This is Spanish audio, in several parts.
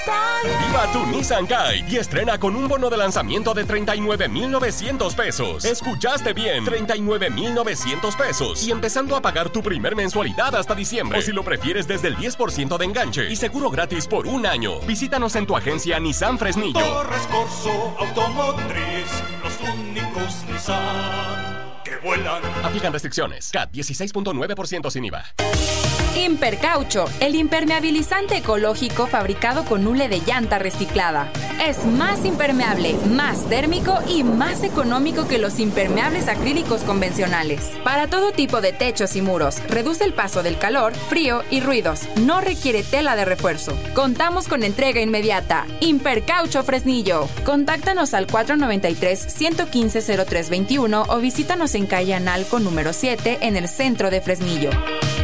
Viva tu Nissan Kite y estrena con un bono de lanzamiento de 39,900 pesos. Escuchaste bien, 39,900 pesos. Y empezando a pagar tu primer mensualidad hasta diciembre. O si lo prefieres, desde el 10% de enganche y seguro gratis por un año. Visítanos en tu agencia Nissan Fresnillo. Torres Corso Automotriz, los únicos Nissan que vuelan. Aplican restricciones. CAT 16.9% sin IVA. Impercaucho, el impermeabilizante ecológico fabricado con hule de llanta reciclada. Es más impermeable, más térmico y más económico que los impermeables acrílicos convencionales. Para todo tipo de techos y muros, reduce el paso del calor, frío y ruidos. No requiere tela de refuerzo. Contamos con entrega inmediata. Impercaucho Fresnillo. Contáctanos al 493-115-0321 o visítanos en calle Analco número 7 en el centro de Fresnillo.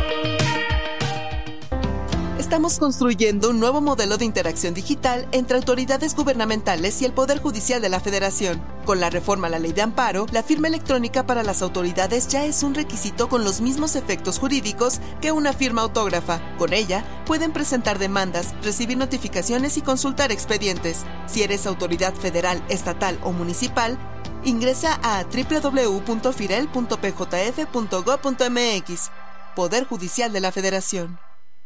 Estamos construyendo un nuevo modelo de interacción digital entre autoridades gubernamentales y el Poder Judicial de la Federación. Con la reforma a la Ley de Amparo, la firma electrónica para las autoridades ya es un requisito con los mismos efectos jurídicos que una firma autógrafa. Con ella, pueden presentar demandas, recibir notificaciones y consultar expedientes. Si eres autoridad federal, estatal o municipal, ingresa a www.firel.pjf.gov.mx. Poder Judicial de la Federación.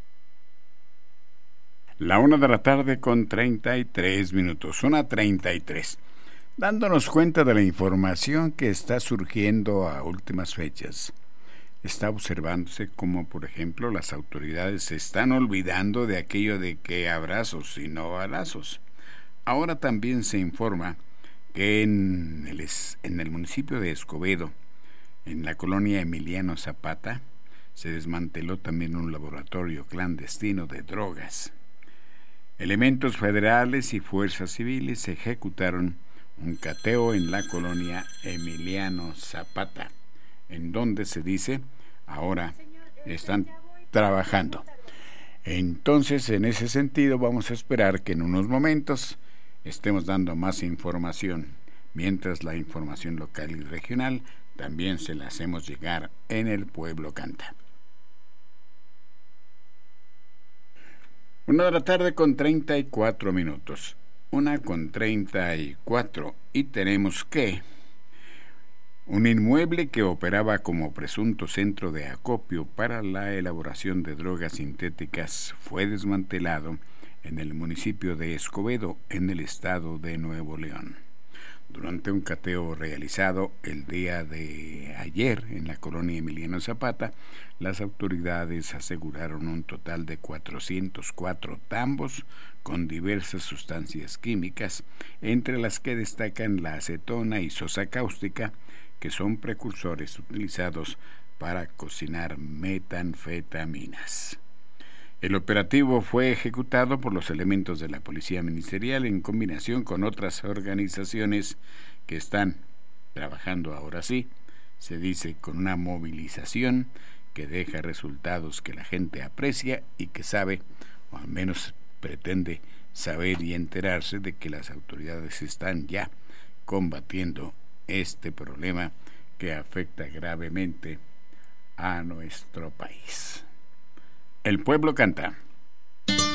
1:00 con 33 minutos, 1:33. Dándonos cuenta de la información que está surgiendo a últimas fechas. Está observándose cómo, por ejemplo, las autoridades se están olvidando de aquello de que abrazos y no balazos. Ahora también se informa que en el municipio de Escobedo, en la colonia Emiliano Zapata, se desmanteló también un laboratorio clandestino de drogas. Elementos federales y fuerzas civiles ejecutaron un cateo en la colonia Emiliano Zapata, en donde se dice ahora están trabajando. Entonces, en ese sentido, vamos a esperar que en unos momentos estemos dando más información, mientras la información local y regional también se la hacemos llegar en El Pueblo Canta. 1:00 con 34 minutos. 1:34. Y tenemos que un inmueble que operaba como presunto centro de acopio para la elaboración de drogas sintéticas fue desmantelado en el municipio de Escobedo, en el estado de Nuevo León. Durante un cateo realizado el día de ayer en la colonia Emiliano Zapata, las autoridades aseguraron un total de 404 tambos con diversas sustancias químicas, entre las que destacan la acetona y sosa cáustica, que son precursores utilizados para cocinar metanfetaminas. El operativo fue ejecutado por los elementos de la Policía Ministerial en combinación con otras organizaciones que están trabajando ahora sí, se dice, con una movilización que deja resultados que la gente aprecia y que sabe, o al menos pretende saber y enterarse de que las autoridades están ya combatiendo este problema que afecta gravemente a nuestro país. El Pueblo Canta.